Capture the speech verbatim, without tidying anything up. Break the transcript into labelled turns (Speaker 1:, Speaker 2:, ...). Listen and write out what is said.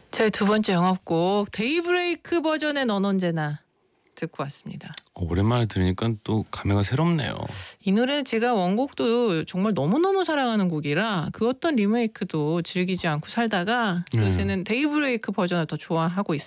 Speaker 1: 제 두 번째 영업곡 데이브레이크 버전의 넌 언제나 듣고 왔습니다.
Speaker 2: 어, 오랜만에 들으니까 또 감회가 새롭네요.
Speaker 1: 이 노래는 제가 원곡도 정말 너무너무 사랑하는 곡이라 그 어떤 리메이크도 즐기지 않고 살다가
Speaker 2: 네.
Speaker 1: 요새는 데이브레이크 버전을 더 좋아하고 있습니다.